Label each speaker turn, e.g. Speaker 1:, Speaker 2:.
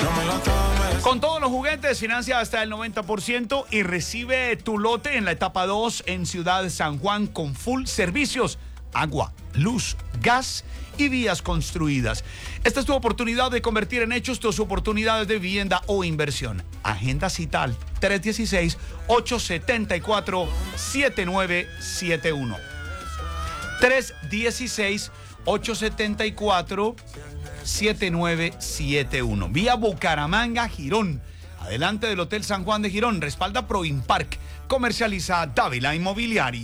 Speaker 1: Con todos los juguetes, financia hasta el 90% y recibe tu lote en la etapa 2 en Ciudad San Juan con full servicios, agua, luz, gas y vías construidas. Esta es tu oportunidad de convertir en hechos tus oportunidades de vivienda o inversión. Agenda cita al 316-874-7971. 316-874-7971. Vía Bucaramanga, Girón. Adelante del Hotel San Juan de Girón. Respalda Proinpark. Comercializa Dávila Inmobiliaria.